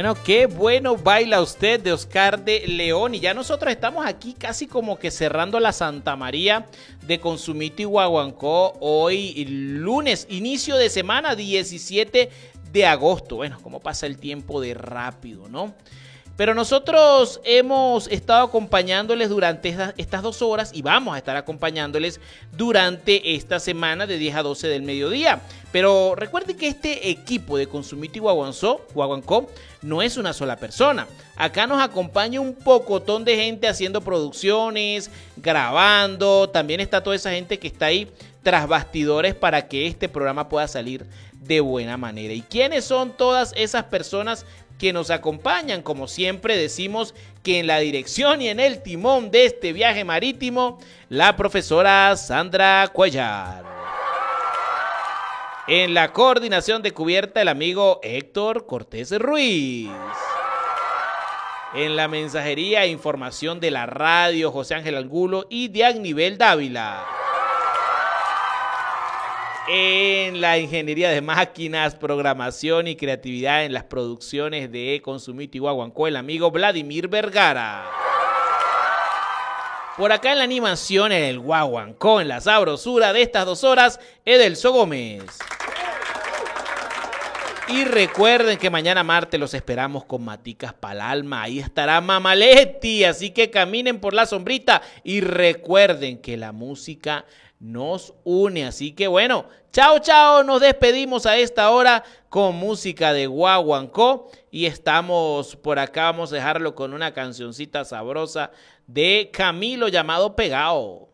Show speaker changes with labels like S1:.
S1: Bueno, qué bueno baila usted de Oscar de León. Y ya nosotros estamos aquí casi como que cerrando la Santa María de Consumito y Guaguancó. Hoy lunes, inicio de semana, 17 de agosto. Bueno, cómo pasa el tiempo de rápido, ¿no? Pero nosotros hemos estado acompañándoles durante estas 2 horas y vamos a estar acompañándoles durante esta semana de 10 a 12 del mediodía. Pero recuerden que este equipo de Consumito y Guaguancó no es una sola persona. Acá nos acompaña un pocotón de gente haciendo producciones, grabando. También está toda esa gente que está ahí tras bastidores para que este programa pueda salir de buena manera. ¿Y quiénes son todas esas personas que nos acompañan? Como siempre decimos que en la dirección y en el timón de este viaje marítimo, la profesora Sandra Cuellar. En la coordinación de cubierta, el amigo Héctor Cortés Ruiz. En la mensajería e información de la radio, José Ángel Angulo y Diagnivel Dávila. En la ingeniería de máquinas, programación y creatividad en las producciones de Consumito y Guaguancó, el amigo Vladimir Vergara. Por acá en la animación, en el Guaguancó, en la sabrosura de estas 2 horas, Edelso Gómez. Y recuerden que mañana martes los esperamos con Maticas pa'l alma. Ahí estará Mamaletti, así que caminen por la sombrita y recuerden que la música nos une. Así que bueno, chao, chao. Nos despedimos a esta hora con música de Guaguancó y estamos por acá. Vamos a dejarlo con una cancioncita sabrosa de Camilo llamado Pegao.